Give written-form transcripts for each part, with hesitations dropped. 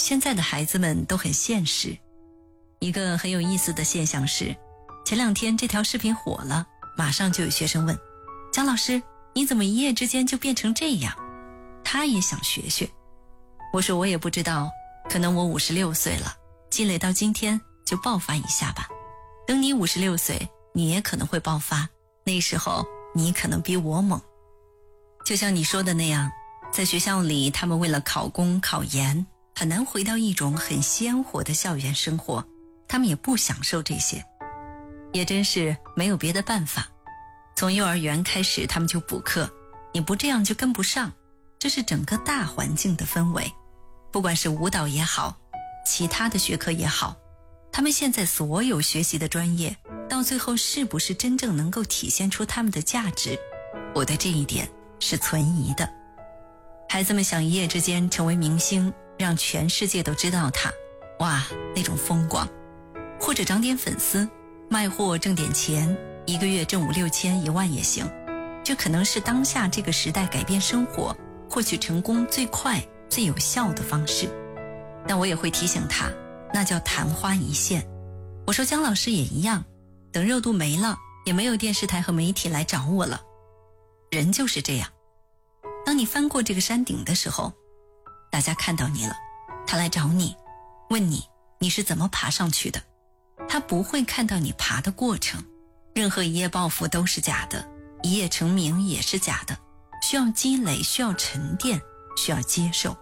现在的孩子们都很现实。一个很有意思的现象是，前2天这条视频火了，马上就有学生问，姜老师，你怎么一夜之间就变成这样？他也想学学。我说我也不知道，可能我56岁了，积累到今天就爆发一下吧。等你56岁，你也可能会爆发，那时候你可能比我猛。就像你说的那样，在学校里他们为了考公考研，很难回到一种很鲜活的校园生活，他们也不享受这些，也真是没有别的办法。从幼儿园开始他们就补课，你不这样就跟不上，这是整个大环境的氛围。不管是舞蹈也好，其他的学科也好，他们现在所有学习的专业，到最后是不是真正能够体现出他们的价值，我对这一点是存疑的。孩子们想一夜之间成为明星，让全世界都知道他，哇，那种风光。或者涨点粉丝，卖货挣点钱，1个月挣5、6千、1万也行，这可能是当下这个时代改变生活、获取成功最快最有效的方式。但我也会提醒他，那叫昙花一现。我说姜老师也一样，等热度没了，也没有电视台和媒体来找我了。人就是这样，当你翻过这个山顶的时候，大家看到你了，他来找你，问你你是怎么爬上去的，他不会看到你爬的过程。任何一夜暴富都是假的，一夜成名也是假的，需要积累，需要沉淀，需要接受。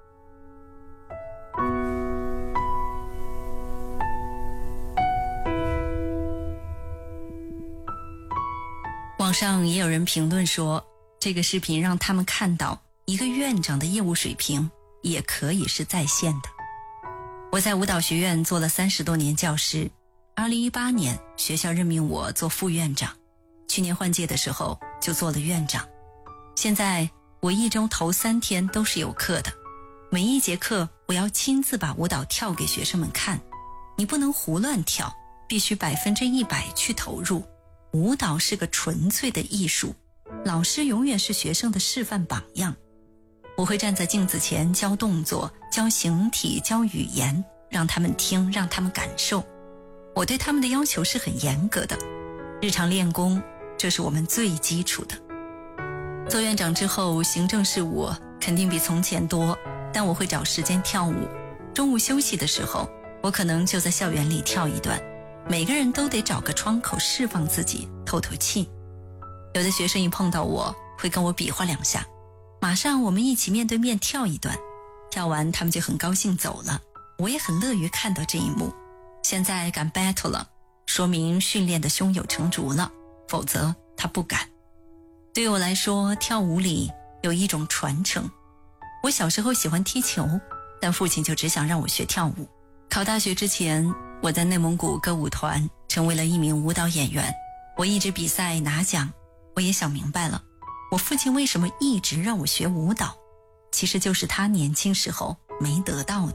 网上也有人评论说，这个视频让他们看到一个院长的业务水平也可以是在线的。我在舞蹈学院做了30多年教师，2018年学校任命我做副院长，去年换届的时候就做了院长。现在我1周头3天都是有课的，每一节课我要亲自把舞蹈跳给学生们看，你不能胡乱跳，必须100%去投入。舞蹈是个纯粹的艺术，老师永远是学生的示范榜样。我会站在镜子前教动作，教形体，教语言，让他们听，让他们感受。我对他们的要求是很严格的，日常练功，这是我们最基础的。做院长之后，行政事务肯定比从前多，但我会找时间跳舞。中午休息的时候，我可能就在校园里跳一段。每个人都得找个窗口释放自己，透透气。有的学生一碰到我，会跟我比划2下，马上我们一起面对面跳一段，跳完他们就很高兴走了。我也很乐于看到这一幕。现在敢 battle 了，说明训练的胸有成竹了，否则他不敢。对我来说，跳舞里有一种传承。我小时候喜欢踢球，但父亲就只想让我学跳舞。考大学之前，我在内蒙古歌舞团成为了一名舞蹈演员，我一直比赛拿奖。我也想明白了，我父亲为什么一直让我学舞蹈，其实就是他年轻时候没得到的。